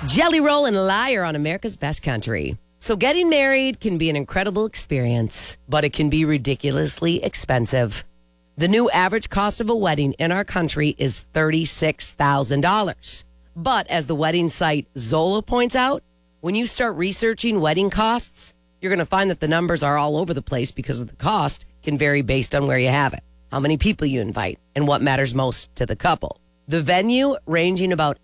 Jelly Roll and Liar on America's Best Country. So getting married can be an incredible experience, but it can be ridiculously expensive. The new average cost of a wedding in our country is $36,000. But as the wedding site Zola points out, when you start researching wedding costs, you're going to find that the numbers are all over the place because the cost can vary based on where you have it, how many people you invite, and what matters most to the couple. The venue ranging about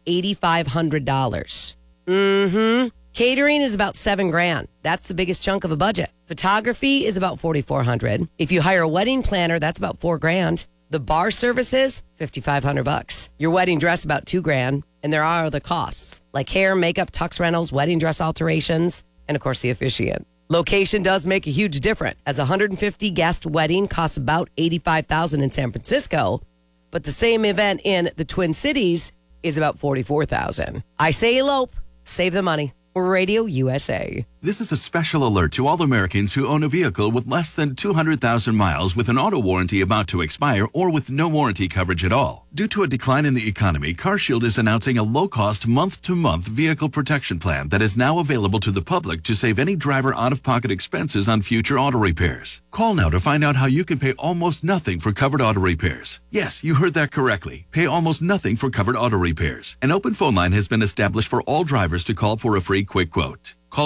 $8,500. Catering is about $7,000. That's the biggest chunk of a budget. Photography is about $4,400. If you hire a wedding planner, that's about $4,000. The bar services, $5,500. Your wedding dress, about $2,000. And there are other costs like hair, makeup, tux rentals, wedding dress alterations, and of course the officiant. Location does make a huge difference, as a 150 guest wedding costs about $85,000 in San Francisco, but the same event in the Twin Cities is about $44,000. I say elope, save the money. Radio USA. This is a special alert to all Americans who own a vehicle with less than 200,000 miles with an auto warranty about to expire or with no warranty coverage at all. Due to a decline in the economy, CarShield is announcing a low-cost month-to-month vehicle protection plan that is now available to the public to save any driver out-of-pocket expenses on future auto repairs. Call now to find out how you can pay almost nothing for covered auto repairs. Yes, you heard that correctly. Pay almost nothing for covered auto repairs. An open phone line has been established for all drivers to call for a free quick quote. Call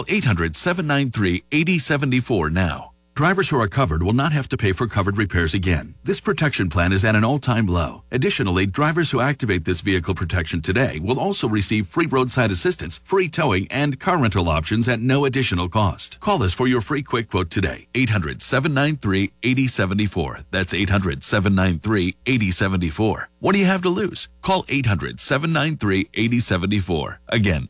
800-793-8074 now. Drivers who are covered will not have to pay for covered repairs again. This protection plan is at an all-time low. Additionally, drivers who activate this vehicle protection today will also receive free roadside assistance, free towing, and car rental options at no additional cost. Call us for your free quick quote today. 800-793-8074. That's 800-793-8074. What do you have to lose? Call 800-793-8074. Again,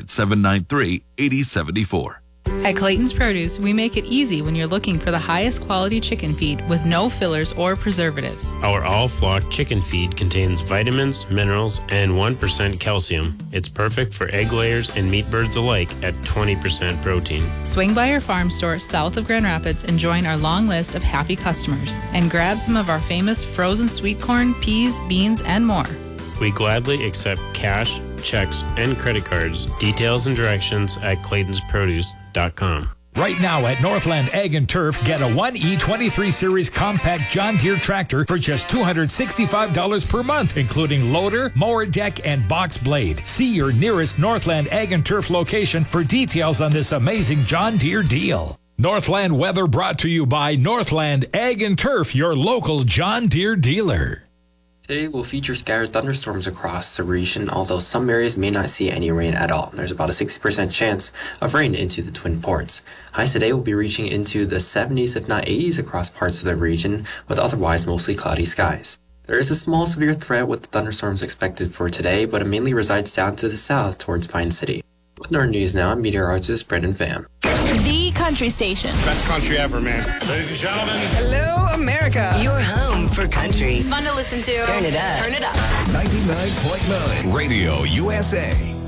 800-793-8074. At Clayton's Produce, we make it easy when you're looking for the highest quality chicken feed with no fillers or preservatives. Our all-flock chicken feed contains vitamins, minerals, and 1% calcium. It's perfect for egg layers and meat birds alike at 20% protein. Swing by our farm store south of Grand Rapids and join our long list of happy customers. And grab some of our famous frozen sweet corn, peas, beans, and more. We gladly accept cash, checks, and credit cards. Details and directions at claytonsproduce.com. Right now at Northland Ag and Turf, get a 1E23 Series compact John Deere tractor for just $265 per month, including loader, mower deck, and box blade. See your nearest Northland Ag and Turf location for details on this amazing John Deere deal. Northland weather brought to you by Northland Ag and Turf, your local John Deere dealer. Today will feature scattered thunderstorms across the region, although some areas may not see any rain at all. There's about a 60% chance of rain into the Twin Ports. Highs today will be reaching into the 70s, if not 80s, across parts of the region, with otherwise mostly cloudy skies. There is a small severe threat with the thunderstorms expected for today, but it mainly resides down to the south towards Pine City. With our news now, I'm meteorologist Brendan Pham. The country station. Best country ever, man. Ladies and gentlemen. Hello, America. Your home for country. Fun to listen to. Turn it up. Turn it up. 99.9 Radio USA.